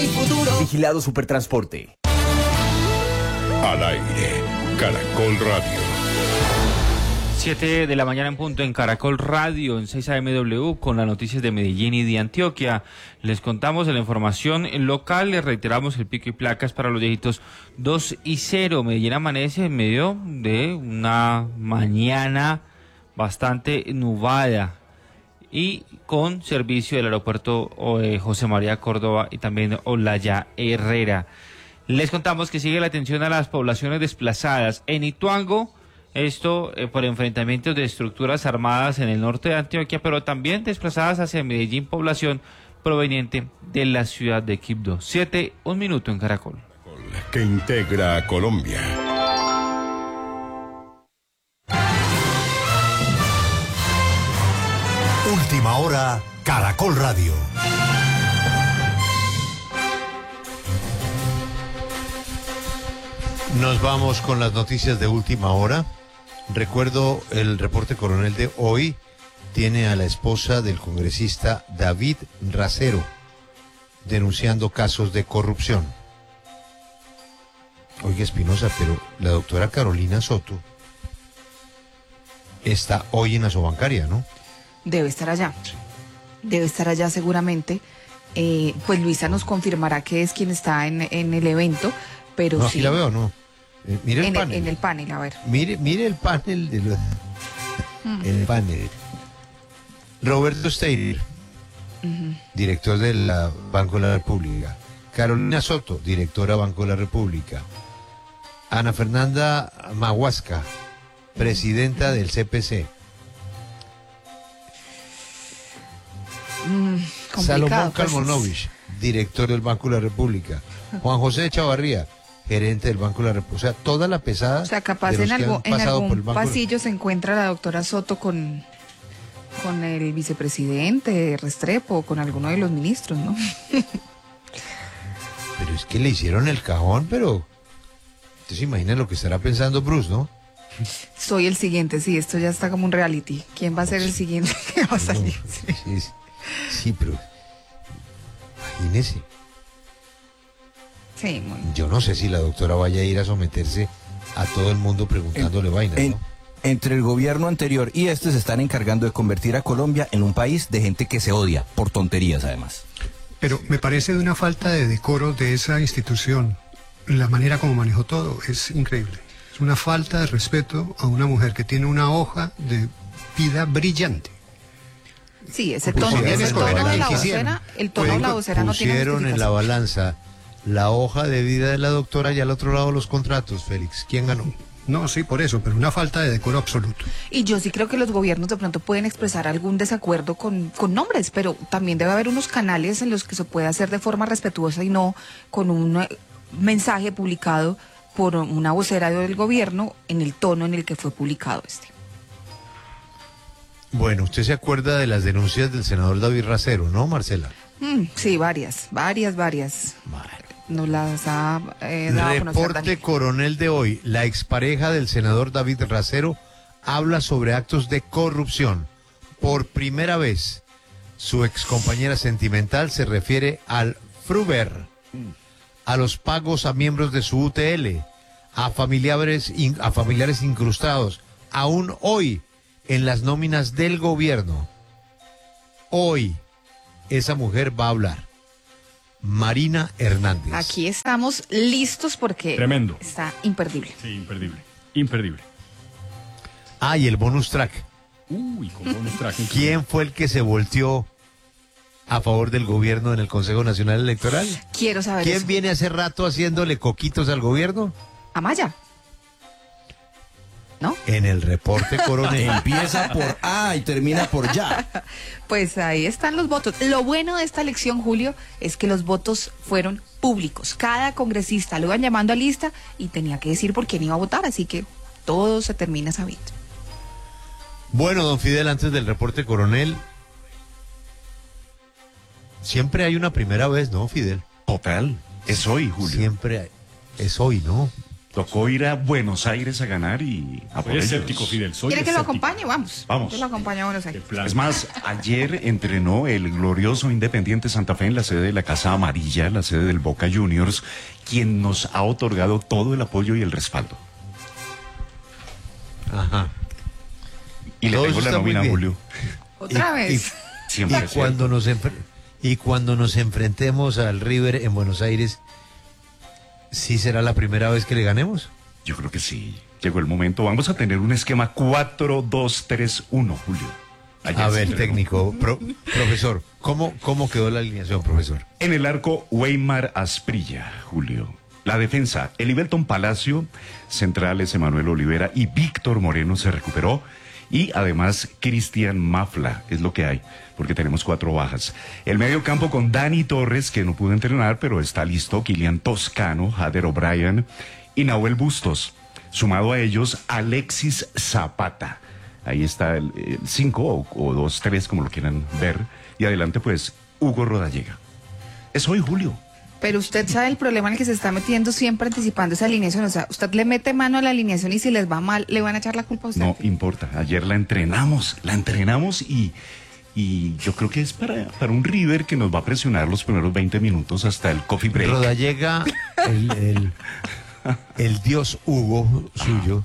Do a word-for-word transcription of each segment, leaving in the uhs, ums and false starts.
mi futuro. Vigilado Supertransporte. Al aire, Caracol Radio. siete de la mañana en punto en Caracol Radio, en seis A M W, con las noticias de Medellín y de Antioquia. Les contamos de la información local, les reiteramos el pico y placas para los dígitos dos y cero. Medellín amanece en medio de una mañana bastante nublada y con servicio del aeropuerto eh, José María Córdoba y también Olaya Herrera. Les contamos que sigue la atención a las poblaciones desplazadas en Ituango. Esto eh, por enfrentamientos de estructuras armadas en el norte de Antioquia, pero también desplazadas hacia Medellín, población proveniente de la ciudad de Quibdó. Siete, un minuto en Caracol. Que integra a Colombia. Última hora, Caracol Radio. Nos vamos con las noticias de última hora. Recuerdo el reporte coronel de hoy tiene a la esposa del congresista David Racero denunciando casos de corrupción. Oiga, Espinosa, pero la doctora Carolina Soto está hoy en Asobancaria, ¿no? Debe estar allá. Debe estar allá seguramente. Eh, pues Luisa nos confirmará que es quien está en, en el evento, pero no, sí. aquí la veo, ¿no? Eh, mire el en panel. El, en el panel, a ver. Mire, mire el panel de los... Mm. En el panel. Roberto Steiner, Uh-huh. director del Banco de la República. Carolina Soto, directora Banco de la República. Ana Fernanda Mahuasca, presidenta del C P C. Mm, Salomón pues, Kalmonovich, director del Banco de la República. Juan José Chavarría, gerente del Banco de la República. O sea, toda la pesada. O sea, capaz de los en, que algo, han en pasado por el algún Banco de- pasillo se encuentra la doctora Soto con, con el vicepresidente Restrepo, con alguno de los ministros, ¿no? Pero es que le hicieron el cajón, pero... Usted se imagina lo que estará pensando Bruce, ¿no? Soy el siguiente, sí, esto ya está como un reality. ¿Quién va a ser el siguiente que va a salir? No, sí, sí, sí, pero... Imagínese. Sí, muy Yo no sé si la doctora vaya a ir a someterse a todo el mundo preguntándole En- vainas, en- ¿no? Entre el gobierno anterior y este se están encargando de convertir a Colombia en un país de gente que se odia, por tonterías además. Pero me parece de una falta de decoro de esa institución. La manera como manejó todo es increíble. Es una falta de respeto a una mujer que tiene una hoja de vida brillante. Sí, ese Pues tono, podrían ese escoger tono a de la quien quisieran. vocera, el tono de la vocera no tiene Pusieron en la justificación. balanza la hoja de vida de la doctora y al otro lado los contratos, Félix. ¿Quién ganó? No, sí, por eso, pero una falta de decoro absoluto. Y yo sí creo que los gobiernos de pronto pueden expresar algún desacuerdo con, con nombres, pero también debe haber unos canales en los que se puede hacer de forma respetuosa y no con un eh, mensaje publicado por una vocera del gobierno en el tono en el que fue publicado este. Bueno, usted se acuerda de las denuncias del senador David Racero, ¿no, Marcela? Mm, sí, varias, varias, varias. Nos las ha eh, dado a conocer Reporte Daniel. coronel de hoy. La expareja del senador David Racero habla sobre actos de corrupción. Por primera vez, su excompañera sentimental se refiere al Fruber, a los pagos a miembros de su U T L, a familiares, in- a familiares incrustados, aún hoy en las nóminas del gobierno. Hoy, esa mujer va a hablar. Marina Hernández. Aquí estamos listos porque Tremendo. está imperdible. Sí, imperdible. Imperdible. Ah, y el bonus track. Uy, con bonus track. ¿Quién fue el que se volteó a favor del gobierno en el Consejo Nacional Electoral? Quiero saber ¿Quién eso. viene hace rato haciéndole coquitos al gobierno? Amaya. ¿No? En el reporte coronel. Empieza por A y termina por ya. Pues ahí están los votos. Lo bueno de esta elección, Julio, es que los votos fueron públicos. Cada congresista lo iban llamando a lista y tenía que decir por quién iba a votar, así que todo se termina sabiendo. Bueno, don Fidel, antes del reporte coronel, siempre hay una primera vez, ¿no, Fidel? Total. Es hoy, Julio. Siempre hay. Es hoy, ¿no? Tocó ir a Buenos Aires a ganar y a por Soy ellos. escéptico, Fidel. Soy ¿Quiere que lo escéptico. acompañe? Vamos. Vamos. Yo lo acompaño a Buenos Aires. Plan. Es más, ayer entrenó el glorioso Independiente Santa Fe en la sede de la Casa Amarilla, la sede del Boca Juniors, quien nos ha otorgado todo el apoyo y el respaldo. Ajá. Y le Todo tengo eso la está muy nómina a bien. Julio. Otra Y- vez. Siempre Y es cuando, nos enfre- y cuando nos enfrentemos al River en Buenos Aires, ¿sí será la primera vez que le ganemos? Yo creo que sí. Llegó el momento. Vamos a tener un esquema cuatro dos tres uno, Julio. Ayer A se ver, entrenó. técnico, pro- profesor, ¿cómo, ¿cómo quedó la alineación, profesor? En el arco, Weimar Asprilla, Julio. La defensa, Elivelton Palacio, centrales Emanuel Olivera y Víctor Moreno se recuperó. Y además, Cristian Mafla, es lo que hay, porque tenemos cuatro bajas. El medio campo con Dani Torres, que no pudo entrenar, pero está listo. Kilian Toscano, Jader O'Brien y Nahuel Bustos. Sumado a ellos, Alexis Zapata. Ahí está el cinco o dos tres, como lo quieran ver. Y adelante, pues, Hugo Rodallega. Es hoy, Julio. Pero usted sabe el problema en el que se está metiendo siempre anticipando esa alineación. O sea, usted le mete mano a la alineación y si les va mal, le van a echar la culpa a usted. No importa. Ayer la entrenamos, la entrenamos y, y yo creo que es para, para un River que nos va a presionar los primeros veinte minutos hasta el coffee break. Rodallega, el, el, el dios Hugo suyo,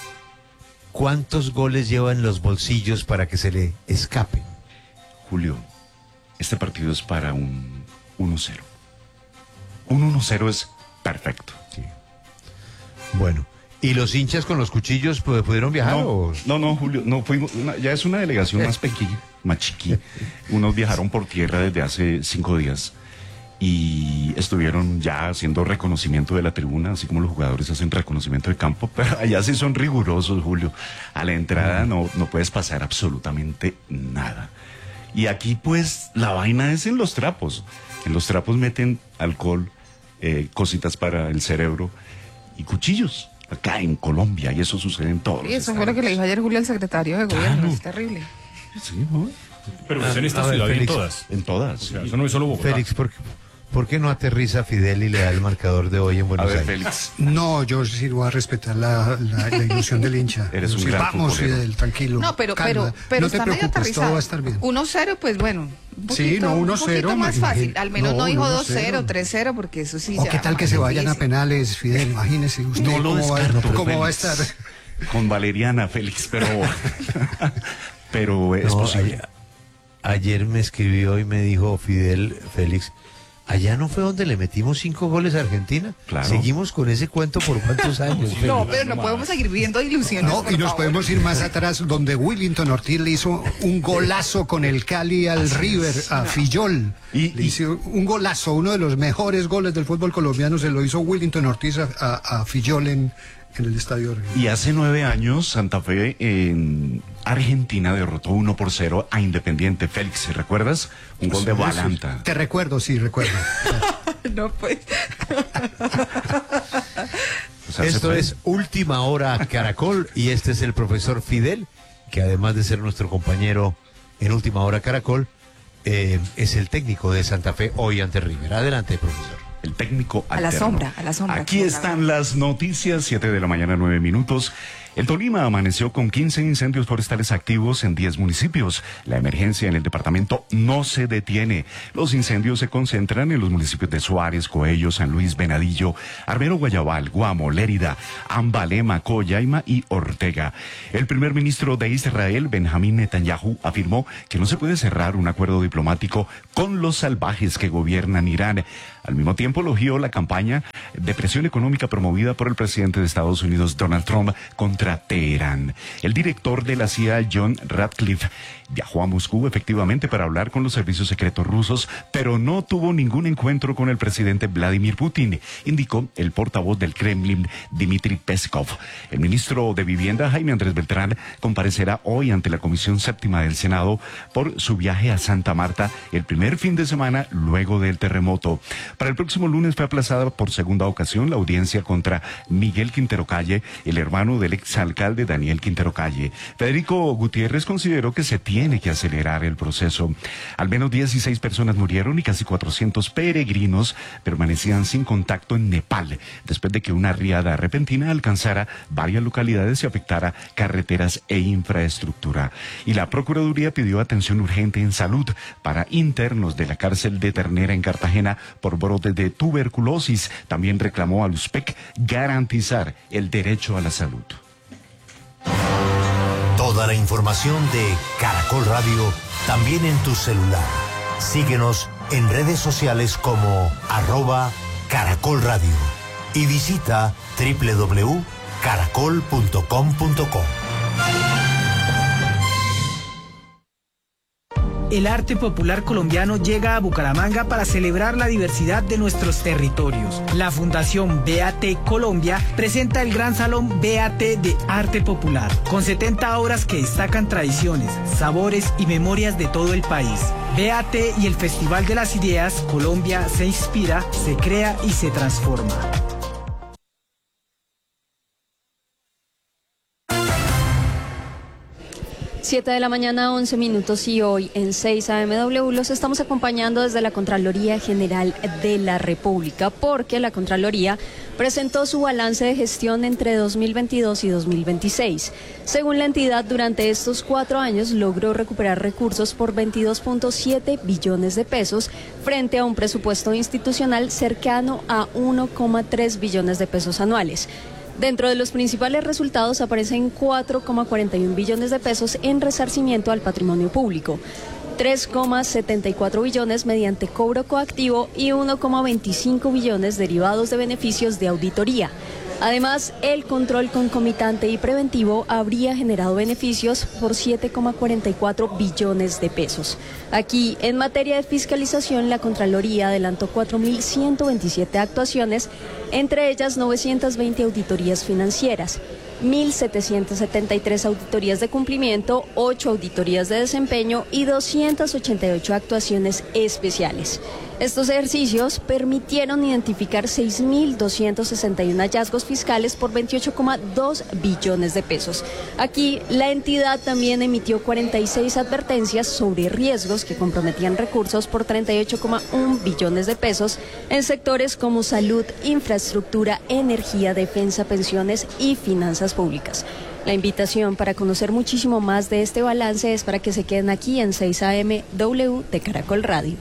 ¿cuántos goles lleva en los bolsillos para que se le escapen? Julio, este partido es para un uno cero. Un uno cero es perfecto. Bueno, ¿y los hinchas con los cuchillos pues, pudieron viajar? No, o? no, no, Julio, no fuimos, una- ya es una delegación más pequeña, más chiqui. Unos viajaron por tierra desde hace cinco días y estuvieron ya haciendo reconocimiento de la tribuna, así como los jugadores hacen reconocimiento de campo, pero allá sí son rigurosos, Julio. A la entrada no, no puedes pasar absolutamente nada. Y aquí pues la vaina es en los trapos. En los trapos meten alcohol, eh, cositas para el cerebro y cuchillos. Acá en Colombia, y eso sucede en todos Y los eso fue lo que le dijo ayer Julio al secretario de gobierno. Claro. Es terrible. Sí, ¿no? Pero usted en esta a ver, ciudad y en Félix. todas. En todas. O sea, eso no es solo Bogotá. Félix, ¿por qué, por qué no aterriza Fidel y le da el marcador de hoy en A Buenos ver, Aires? Félix. No, yo sí voy a respetar la, la, la ilusión del hincha. Eres un Sí, gran Vamos, futbolero. Fidel, tranquilo. No, pero, calma. pero, pero no te está medio preocupes, aterrizado. todo va a estar bien. uno cero, pues bueno. Un poquito, Sí, no, uno un cero, poquito más imagínate. fácil. Al menos No, no, dijo uno dos cero, cero. tres cero, porque eso sí O ya qué tal que más se vayan a difícil. penales, Fidel, imagínese usted No lo cómo, va, descarto, cómo va a Félix. estar. Con Valeriana, Félix, pero. pero es No, posible. ayer, ayer me escribió y me dijo Fidel, Félix, ¿allá no fue donde le metimos cinco goles a Argentina? Claro. Seguimos con ese cuento por cuántos años. No, Félix? pero no podemos seguir viviendo ilusiones. No, por y nos favor. podemos ir más atrás, donde Willington Ortiz le hizo un golazo con el Cali al River, a Fillol. Y- le y- hizo un golazo, uno de los mejores goles del fútbol colombiano se lo hizo Willington Ortiz a, a- a Fillol en, en el Estadio River. Y hace nueve años, Santa Fe en Argentina derrotó uno por cero a Independiente. Félix, ¿recuerdas? Un gol de Balanta. Te recuerdo, sí, recuerdo. No, pues. O sea, se Esto fue. es Última Hora Caracol y este es el profesor Fidel, que además de ser nuestro compañero en Última Hora Caracol, eh, es el técnico de Santa Fe hoy ante River. Adelante, profesor. El técnico A la alterno. sombra, a la sombra, Aquí como la están las noticias, siete de la mañana, nueve minutos. El Tolima amaneció con quince incendios forestales activos en diez municipios. La emergencia en el departamento no se detiene. Los incendios se concentran en los municipios de Suárez, Coello, San Luis, Venadillo, Armero, Guayabal, Guamo, Lérida, Ambalema, Coyaima y Ortega. El primer ministro de Israel, Benjamín Netanyahu, afirmó que no se puede cerrar un acuerdo diplomático con los salvajes que gobiernan Irán. Al mismo tiempo, elogió la campaña de presión económica promovida por el presidente de Estados Unidos, Donald Trump, contra Teherán. El director de la C I A, John Ratcliffe, viajó a Moscú efectivamente para hablar con los servicios secretos rusos, pero no tuvo ningún encuentro con el presidente Vladimir Putin, indicó el portavoz del Kremlin, Dmitry Peskov. El ministro de Vivienda, Jaime Andrés Beltrán, comparecerá hoy ante la Comisión Séptima del Senado por su viaje a Santa Marta el primer fin de semana luego del terremoto. Para el próximo lunes fue aplazada por segunda ocasión la audiencia contra Miguel Quintero Calle, el hermano del exalcalde Daniel Quintero Calle. Federico Gutiérrez consideró que se tiene que acelerar el proceso. Al menos dieciséis personas murieron y casi cuatrocientos peregrinos permanecían sin contacto en Nepal, después de que una riada repentina alcanzara varias localidades y afectara carreteras e infraestructura. Y la Procuraduría pidió atención urgente en salud para internos de la cárcel de Ternera en Cartagena por brotes de tuberculosis. También reclamó al U S P E C garantizar el derecho a la salud. Toda la información de Caracol Radio también en tu celular. Síguenos en redes sociales como arroba Caracol Radio y visita doble u doble u doble u punto caracol punto com punto co. El arte popular colombiano llega a Bucaramanga para celebrar la diversidad de nuestros territorios. La Fundación B A T Colombia presenta el Gran Salón B A T de Arte Popular, con setenta obras que destacan tradiciones, sabores y memorias de todo el país. B A T y el Festival de las Ideas, Colombia se inspira, se crea y se transforma. siete de la mañana, once minutos, y hoy en seis A M W los estamos acompañando desde la Contraloría General de la República, porque la Contraloría presentó su balance de gestión entre dos mil veintidós y dos mil veintiséis. Según la entidad, durante estos cuatro años logró recuperar recursos por veintidós punto siete billones de pesos frente a un presupuesto institucional cercano a uno coma tres billones de pesos anuales. Dentro de los principales resultados aparecen cuatro coma cuarenta y uno billones de pesos en resarcimiento al patrimonio público, tres coma setenta y cuatro billones mediante cobro coactivo y uno coma veinticinco billones derivados de beneficios de auditoría. Además, el control concomitante y preventivo habría generado beneficios por siete coma cuarenta y cuatro billones de pesos. Aquí, en materia de fiscalización, la Contraloría adelantó cuatro mil ciento veintisiete actuaciones, entre ellas novecientas veinte auditorías financieras, mil setecientas setenta y tres auditorías de cumplimiento, ocho auditorías de desempeño y doscientas ochenta y ocho actuaciones especiales. Estos ejercicios permitieron identificar seis mil doscientos sesenta y uno hallazgos fiscales por veintiocho coma dos billones de pesos. Aquí, la entidad también emitió cuarenta y seis advertencias sobre riesgos que comprometían recursos por treinta y ocho coma uno billones de pesos en sectores como salud, infraestructura, energía, defensa, pensiones y finanzas públicas. La invitación para conocer muchísimo más de este balance es para que se queden aquí en seis A M W de Caracol Radio.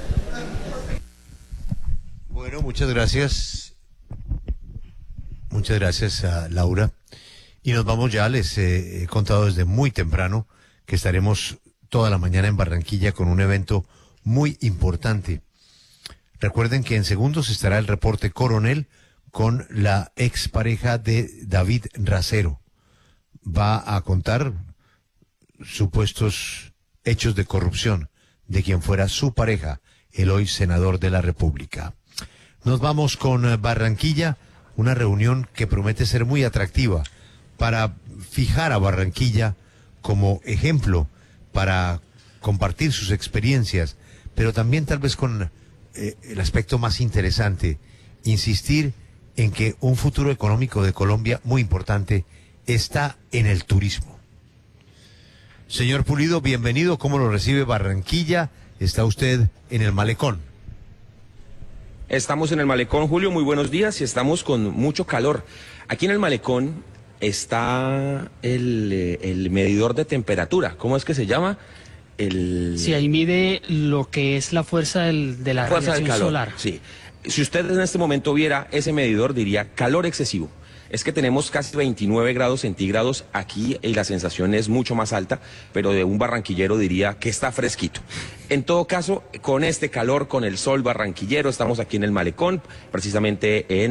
Bueno, muchas gracias. Muchas gracias a Laura. Y nos vamos ya, les eh, he contado desde muy temprano que estaremos toda la mañana en Barranquilla con un evento muy importante. Recuerden que en segundos estará el reporte Coronel con la expareja de David Racero. Va a contar supuestos hechos de corrupción de quien fuera su pareja, el hoy senador de la República. Nos vamos con Barranquilla, una reunión que promete ser muy atractiva para fijar a Barranquilla como ejemplo, para compartir sus experiencias, pero también tal vez con eh, el aspecto más interesante, insistir en que un futuro económico de Colombia muy importante está en el turismo. Señor Pulido, bienvenido. ¿Cómo lo recibe Barranquilla? Está usted en el Malecón. Estamos en el Malecón, Julio, muy buenos días, y estamos con mucho calor. Aquí en el Malecón está el, el medidor de temperatura. ¿Cómo es que se llama? El... Sí, ahí mide lo que es la fuerza del, de la fuerza radiación del calor, solar. Sí. Si usted en este momento viera ese medidor, diría calor excesivo. Es que tenemos casi veintinueve grados centígrados aquí y la sensación es mucho más alta, pero de un barranquillero diría que está fresquito. En todo caso, con este calor, con el sol barranquillero, estamos aquí en el Malecón, precisamente en